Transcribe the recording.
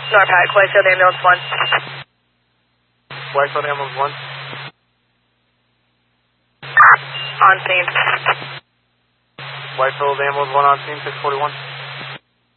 Norpac, Whitefield Ambulance 1. Whitefield Ambulance 1. On scene. Whitefield Ambulance 1 on scene, 641.